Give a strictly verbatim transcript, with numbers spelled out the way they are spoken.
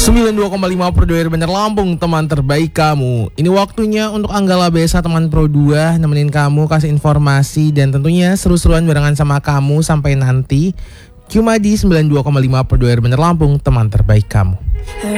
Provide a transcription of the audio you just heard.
sembilan puluh dua koma lima Pro dua Bener Lampung, teman terbaik kamu. Ini waktunya untuk Anggala Besa teman Pro dua nemenin kamu, kasih informasi dan tentunya seru-seruan barengan sama kamu sampai nanti. Cuma di sembilan puluh dua koma lima Pro dua Bener Lampung, teman terbaik kamu.